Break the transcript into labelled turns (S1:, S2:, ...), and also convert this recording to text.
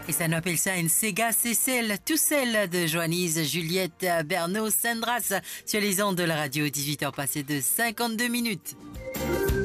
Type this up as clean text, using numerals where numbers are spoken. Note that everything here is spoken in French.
S1: Et ça nous appelle ça une Sega Cécile, tout celle de Joannise, Juliette, Bernaud, Sandras sur les ondes de la radio, 18h passées de 52 minutes.